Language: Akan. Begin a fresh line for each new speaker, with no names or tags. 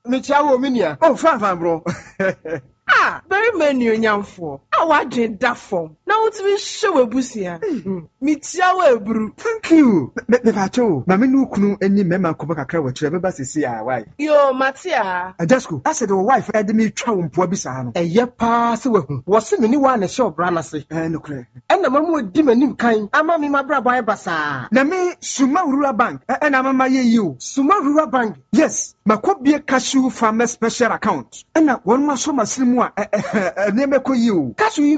Michawo Minia.
Oh, fine, bro.
Very many nyamfo. Awadwe da form. Na wotimi show ebusia. Mitiawo ebru.
Thank you. Me pacho. Ma me nu kunu eni mema koba kakra wa kire beba sisi a why.
Yo, Matia.
Ajasco, I said the wife had me twa mpo bisa no.
Eye pa se wahu. Wo se me ni wa na show bra na se.
No kre.
Na mamu di manim kan. Ama me mabra boy basa.
Na me Suma Rural Bank. Na mama ye you.
Suma Rural Bank.
Yes. Makobie cashew farmer special account. Na won ma so maslimu a ne me ko yi o.
Cashew